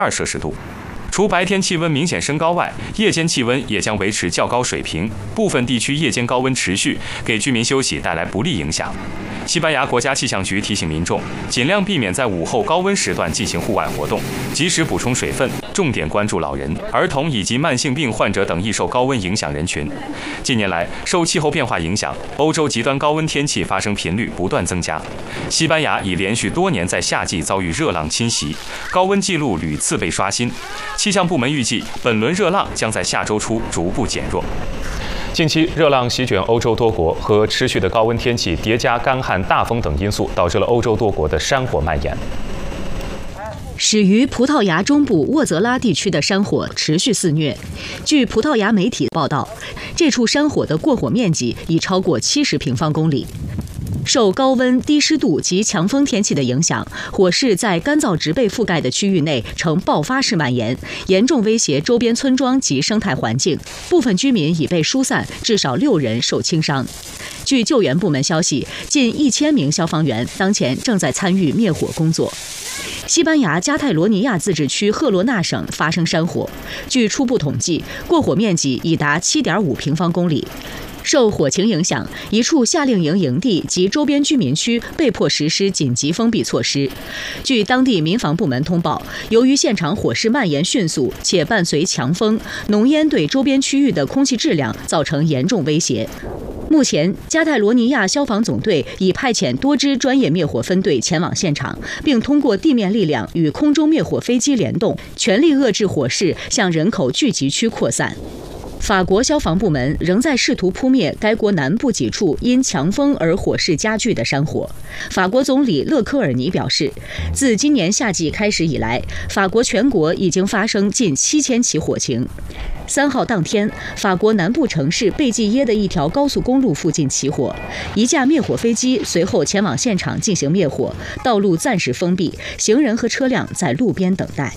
2°C。除白天气温明显升高外，夜间气温也将维持较高水平，部分地区夜间高温持续，给居民休息带来不利影响。西班牙国家气象局提醒民众，尽量避免在午后高温时段进行户外活动，及时补充水分，重点关注老人、儿童以及慢性病患者等易受高温影响人群。近年来，受气候变化影响，欧洲极端高温天气发生频率不断增加。西班牙已连续多年在夏季遭遇热浪侵袭，高温记录屡次被刷新。气象部门预计，本轮热浪将在下周初逐步减弱。近期热浪席卷欧洲多国，和持续的高温天气叠加干旱、大风等因素，导致了欧洲多国的山火蔓延。 始于葡萄牙中部沃泽拉地区的山火持续肆虐。据葡萄牙媒体报道，这处山火的过火面积已超过70平方公里。受高温、低湿度及强风天气的影响，火势在干燥植被覆盖的区域内呈爆发式蔓延，严重威胁周边村庄及生态环境。部分居民已被疏散，至少6人受轻伤。据救援部门消息，近1000名消防员当前正在参与灭火工作。西班牙加泰罗尼亚自治区赫罗纳省发生山火，据初步统计，过火面积已达7.5平方公里。受火情影响，一处夏令营营地及周边居民区被迫实施紧急封闭措施。据当地民防部门通报，由于现场火势蔓延迅速，且伴随强风，浓烟对周边区域的空气质量造成严重威胁。目前，加泰罗尼亚消防总队已派遣多支专业灭火分队前往现场，并通过地面力量与空中灭火飞机联动，全力遏制火势向人口聚集区扩散。法国消防部门仍在试图扑灭该国南部几处因强风而火势加剧的山火。法国总理勒科尔尼表示，自今年夏季开始以来，法国全国已经发生近7000起火情。3号当天，法国南部城市贝济耶的一条高速公路附近起火，一架灭火飞机随后前往现场进行灭火，道路暂时封闭，行人和车辆在路边等待。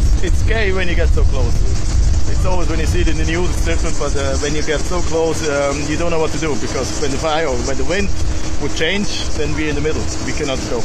It's always when you see it in the news, it's different, but when you get so close, you don't know what to do, because when the fire or when the wind would change, then we're in the middle. We cannot go.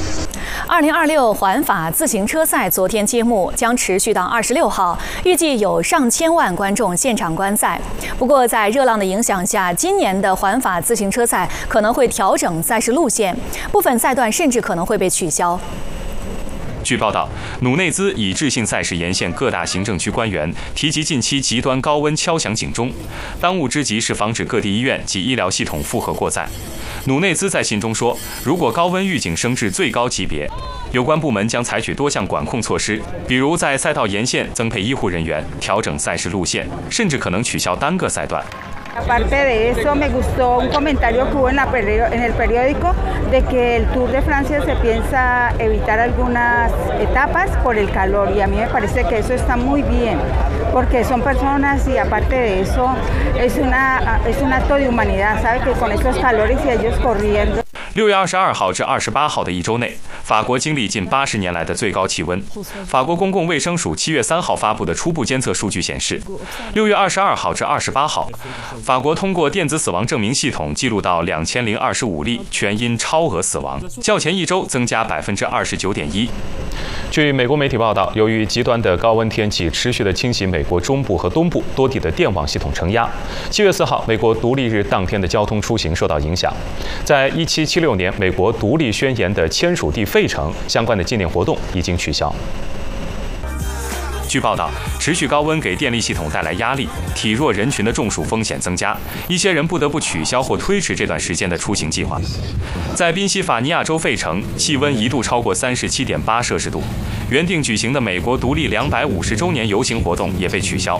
2026环法自行车赛昨天揭幕，将持续到26号，预计有上千万观众现场观赛。不过，在热浪的影响下，今年的环法自行车赛可能会调整赛事路线，部分赛段甚至可能会被取消。 据报道，努内兹已致信赛事沿线各大行政区官员，提及近期极端高温敲响警钟。当务之急是防止各地医院及医疗系统负荷过载。努内兹在信中说，如果高温预警升至最高级别，有关部门将采取多项管控措施，比如在赛道沿线增配医护人员，调整赛事路线，甚至可能取消单个赛段。 Aparte de eso, me gustó un comentario que hubo en el periódico de que el Tour de Francia se piensa evitar algunas etapas por el calor, y a mí me parece que eso está muy bien, porque son personas y aparte de eso es un acto de humanidad, ¿sabe? Que con estos calores y ellos corriendo。 6月22号至28号的一周内，法国经历近80年来的最高气温。法国公共卫生署7月3号发布的初步监测数据显示，6月22号至28号，法国通过电子死亡证明系统记录到2025例全因超额死亡，较前一周增加29.1%。据美国媒体报道，由于极端的高温天气持续的侵袭美国中部和东部，多地的电网系统承压。7月4号，美国独立日当天的交通出行受到影响。在1776年美国独立宣言的签署地费城，相关的纪念活动已经取消。据报道，持续高温给电力系统带来压力，体弱人群的中暑风险增加，一些人不得不取消或推迟这段时间的出行计划。在宾夕法尼亚州费城，气温一度超过37.8°C，原定举行的美国独立250周年游行活动也被取消。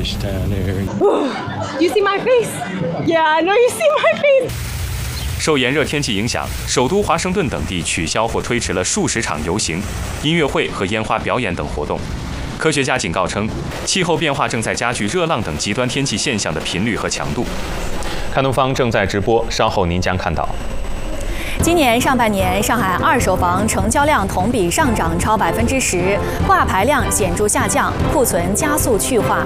You see my face? Yeah, I know you see my face. 受炎热天气影响，首都华盛顿等地取消或推迟了数十场游行、音乐会和烟花表演等活动。科学家警告称，气候变化正在加剧热浪等极端天气现象的频率和强度。看东方正在直播，稍后您将看到。 今年上半年，上海二手房成交量同比上涨超10%，挂牌量显著下降，库存加速去化。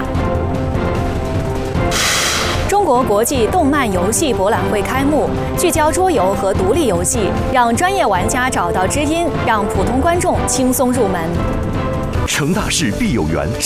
中国国际动漫游戏博览会开幕，聚焦桌游和独立游戏，让专业玩家找到知音，让普通观众轻松入门。 成大事必有缘。